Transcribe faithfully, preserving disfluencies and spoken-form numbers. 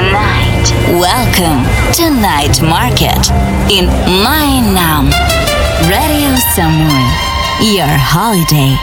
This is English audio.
night. Welcome to Night Market in Mainam. Radio Samui, your holiday.